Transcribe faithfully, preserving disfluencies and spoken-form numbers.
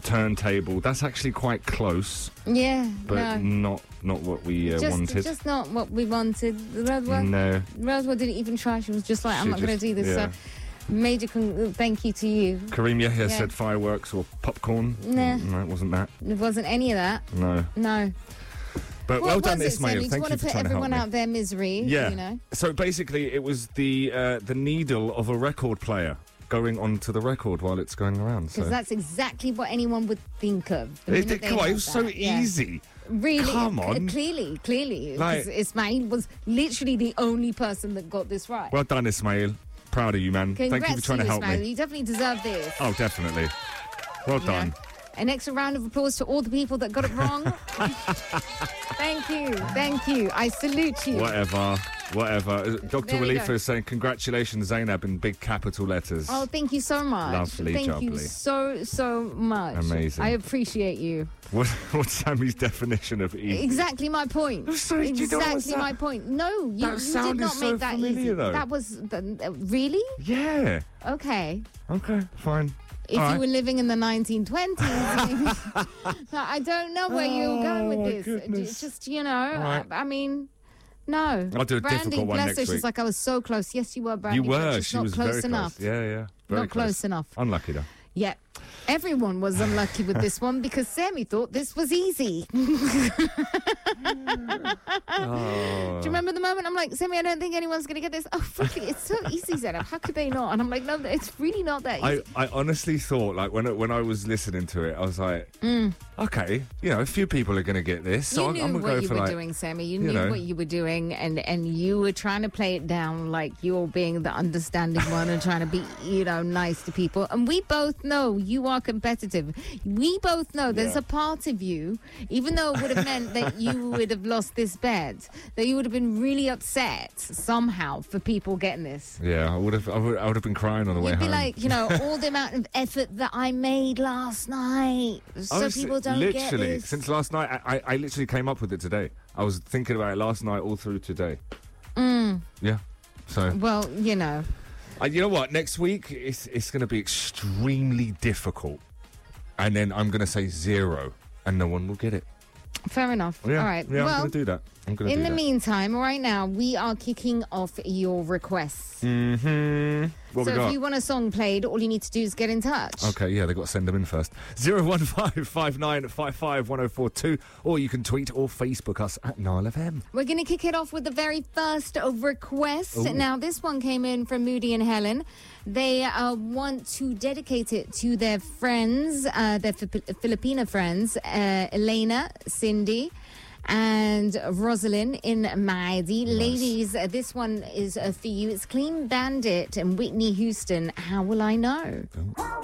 turntable. That's actually quite close. Yeah, but no. not not what we uh, just, wanted. Just not what we wanted. Roswell, no. Roswell didn't even try. She was just like, I'm She not going to just- do this. yeah. So, major con- thank you to you. Kareem Yahya Yeah. said fireworks or popcorn. Nah. No, it wasn't that. It wasn't any of that. No. No. But What well done, was it, Ismail. Sammy? Do you Thank want you to for put trying to help everyone me. out their misery? Yeah. You know? So basically, it was the uh, the needle of a record player going onto the record while it's going around. Because So. that's exactly what anyone would think of. the It, minute it, they come on, heard it was so that. Yeah. easy. Really? Come uh, on. Clearly, clearly. Like- Because Ismail was literally the only person that got this right. Well done, Ismail. Proud of you, man. Congrats Thank you for trying to help Ismail. me. You definitely deserve this. Oh, definitely. Well You done. know? An extra round of applause to all the people that got it wrong. Thank you. Thank you. I salute you. Whatever. Whatever. Uh, Doctor There we Walifa go. is saying, congratulations, Zainab, in big capital letters. Oh, thank you so much. Lovely, Thank you jubbly. so, so much. Amazing. I appreciate you. What, what's Sammy's definition of easy? Exactly my point. sorry, you don't know what's exactly that- my point. No, you, That you did sounded not so make that familiar, easy. though. That was uh, really Yeah. okay. Okay, fine. If All you right. were living in the nineteen twenties, I don't know where you were going Oh, my with this. goodness. It's just, you know, right. I, I mean, no. I'll do a Brandy, difficult one bless next her, she's week. like, I was so close. Yes, you were, Brandy. You but were. just She not was close very enough. close. Yeah, yeah. Very Not close enough. Unlucky, though. Yeah. Everyone was unlucky with this one because Sammy thought this was easy. Do Oh. you remember the moment I'm like, Sammy, I don't think anyone's going to get this. Oh, really? It's so easy, Zainab. How could they not? And I'm like, no, it's really not that easy. I, I honestly thought, like, when, it, when I was listening to it, I was like, okay, you know, a few people are going to get this. So you I'm, knew I'm going to what go you for, were like, doing, Sammy. You, you knew know. what you were doing, and, and you were trying to play it down like you're being the understanding one and trying to be, you know, nice to people. And we both know you are competitive. We both know there's Yeah. a part of you, even though it would have meant that you would have lost this bet, that you would have been really upset somehow for people getting this. Yeah, I would have I would, I would have been crying on the way You'd be home. like, you know, all the amount of effort that I made last night, so I was people don't get literally, this. since last night, I, I, I literally came up with it today. I was thinking about it last night all through today. Mm. Yeah. So, Well, you know. uh, you know what? Next week, it's, it's going to be extremely difficult. And then I'm going to say zero, and no one will get it. Fair enough. Yeah, All right. Yeah, I'm well, going to do that. I'm going to in do the that. meantime, right now, we are kicking off your requests. Mm-hmm. What so we got? if you want a song played, all you need to do is get in touch. Okay, yeah, they've got to send them in first. zero one five five nine five five one oh four two, or you can tweet or Facebook us at Nile F M. We're going to kick it off with the very first request. Ooh. Now, this one came in from Moody and Helen. They uh, want to dedicate it to their friends, uh, their Fi- Filipino friends, uh, Elena, Cindy, and Rosalind in Maidi. Ladies, uh, this one is uh, for you. It's Clean Bandit and Whitney Houston. How will I know? Oh.